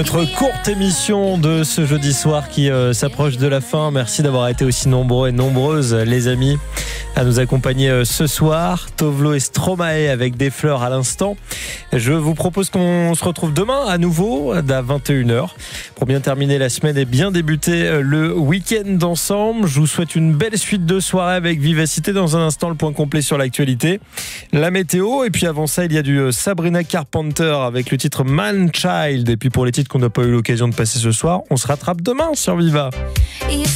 Notre courte émission de ce jeudi soir qui s'approche de la fin. Merci d'avoir été aussi nombreux et nombreuses, les amis, à nous accompagner ce soir. Tove Lo et Stromae avec Des fleurs à l'instant. Je vous propose qu'on se retrouve demain à nouveau à 21h pour bien terminer la semaine et bien débuter le week-end ensemble. Je vous souhaite une belle suite de soirée avec vivacité. Dans un instant, le point complet sur l'actualité, la météo, et puis avant ça, il y a du Sabrina Carpenter avec le titre Man Child. Et puis pour les titres qu'on n'a pas eu l'occasion de passer ce soir, on se rattrape demain sur Viva.